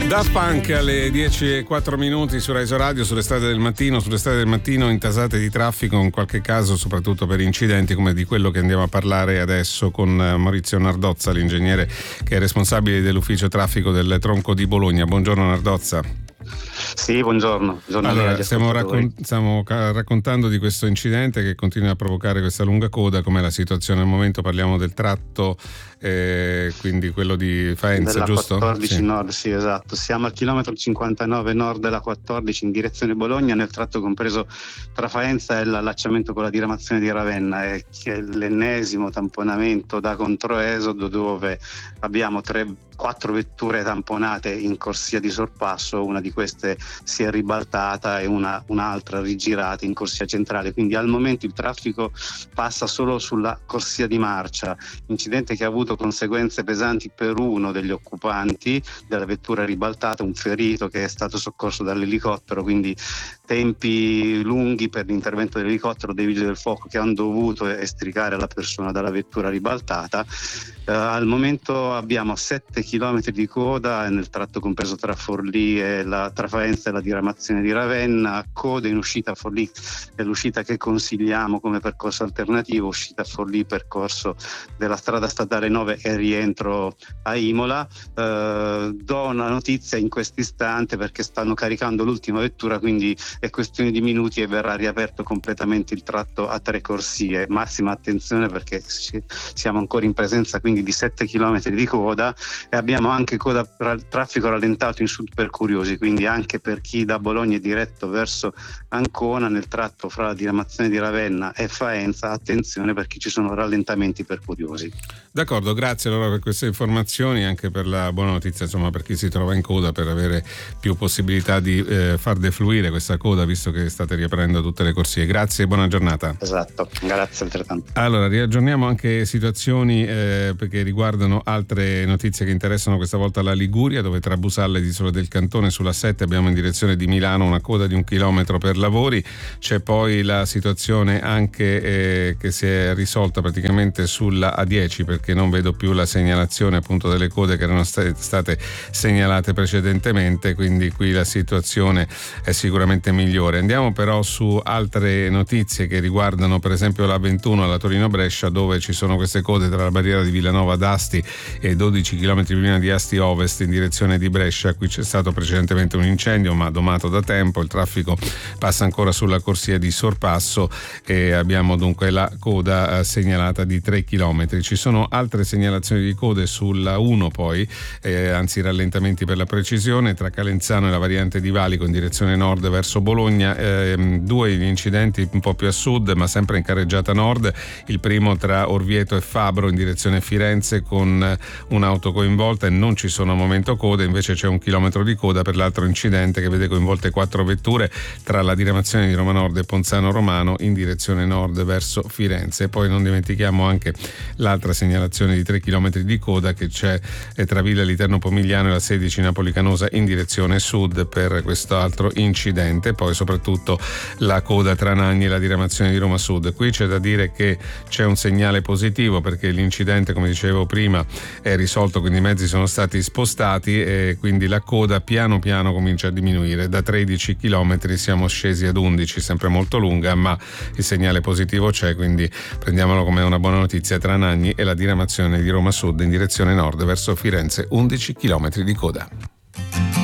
Daft Punk alle 10:04 su Rai Radio, sulle strade del mattino intasate di traffico, in qualche caso soprattutto per incidenti come di quello che andiamo a parlare adesso con Maurizio Nardozza, l'ingegnere che è responsabile dell'ufficio traffico del Tronco di Bologna. Buongiorno Nardozza. Sì, buongiorno. Allora, stiamo raccontando di questo incidente che continua a provocare questa lunga coda. Com'è la situazione al momento? Parliamo del tratto, quindi quello di Faenza, della giusto? 14 sì. Nord, sì, esatto. Siamo al chilometro 59 nord della 14 in direzione Bologna, nel tratto compreso tra Faenza e l'allacciamento con la diramazione di Ravenna, che è l'ennesimo tamponamento da controesodo, dove abbiamo 4 vetture tamponate in corsia di sorpasso, una di queste si è ribaltata e un'altra rigirata in corsia centrale, quindi al momento il traffico passa solo sulla corsia di marcia, incidente che ha avuto conseguenze pesanti per uno degli occupanti della vettura ribaltata, un ferito che è stato soccorso dall'elicottero, quindi tempi lunghi per l'intervento dell'elicottero, dei vigili del fuoco che hanno dovuto estricare la persona dalla vettura ribaltata. Al momento abbiamo 7 chilometri di coda nel tratto compreso tra Forlì e tra Faenza e la diramazione di Ravenna, coda in uscita a Forlì, è l'uscita che consigliamo come percorso alternativo, uscita a Forlì, percorso della strada statale 9 e rientro a Imola. Do una notizia in questo istante perché stanno caricando l'ultima vettura, quindi è questione di minuti e verrà riaperto completamente il tratto a 3 corsie. Massima attenzione perché siamo ancora in presenza quindi di 7 km di coda e abbiamo anche coda traffico rallentato in sud per Curiosi, quindi anche per chi da Bologna è diretto verso Ancona nel tratto fra la diramazione di Ravenna e Faenza, attenzione perché ci sono rallentamenti per Curiosi. D'accordo, grazie allora per queste informazioni, anche per la buona notizia insomma per chi si trova in coda, per avere più possibilità di far defluire questa coda visto che state riaprendo tutte le corsie. Grazie e buona giornata. Esatto, grazie altrettanto. Allora, riaggiorniamo anche situazioni che riguardano altre notizie che interessano questa volta la Liguria, dove tra Busalla ed Isola del Cantone sulla 7 abbiamo in direzione di Milano una coda di 1 chilometro per lavori. C'è poi la situazione anche che si è risolta praticamente sulla A10, perché non vedo più la segnalazione appunto delle code che erano state segnalate precedentemente, quindi qui la situazione è sicuramente migliore. Andiamo però su altre notizie che riguardano per esempio la 21 alla Torino-Brescia, dove ci sono queste code tra la barriera di Villanova d'Asti e 12 km prima di Asti Ovest in direzione di Brescia. Qui c'è stato precedentemente un incendio ma domato da tempo, il traffico passa ancora sulla corsia di sorpasso e abbiamo dunque la coda segnalata di 3 km. Ci sono altre segnalazioni di code sulla 1 poi, anzi rallentamenti per la precisione, tra Calenzano e la variante di Valico in direzione nord verso Bologna, 2 incidenti un po' più a sud ma sempre in carreggiata nord, il primo tra Orvieto e Fabro in direzione Firenze con un'auto coinvolta e non ci sono al momento code, invece c'è 1 chilometro di coda per l'altro incidente che vede coinvolte 4 vetture tra la diramazione di Roma Nord e Ponzano Romano in direzione nord verso Firenze. E poi non dimentichiamo anche l'altra segnalazione di 3 chilometri di coda che c'è tra Villa Literno Pomigliano e la 16 Napoli Canosa in direzione sud per questo altro incidente. Poi soprattutto la coda tra Nagni e la diramazione di Roma Sud. Qui c'è da dire che c'è un segnale positivo perché l'incidente, come dicevo prima, è risolto, quindi i mezzi sono stati spostati e quindi la coda piano piano comincia a diminuire. Da 13 km siamo scesi ad 11, sempre molto lunga, ma il segnale positivo c'è, quindi prendiamolo come una buona notizia. Tra Nagni e la diramazione di Roma Sud in direzione nord verso Firenze 11 km di coda.